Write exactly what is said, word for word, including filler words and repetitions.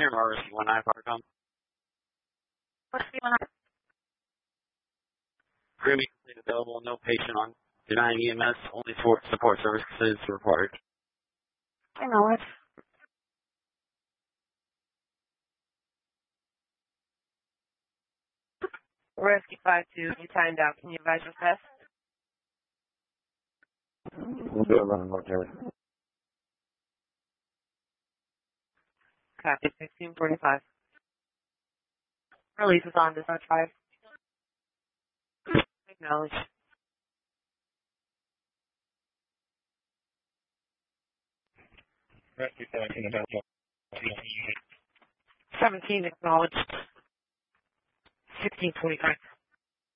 R S one nine Parcom. Grooming complete available, no patient on. Denying E M S, only for support services required. I know it. Rescue five two, you timed out. Can you advise your best? We'll do it around military. Copy, sixteen forty-five. Release is on dispatch five. Acknowledge. Rescue seventeen available. seventeen acknowledged. sixteen twenty-five.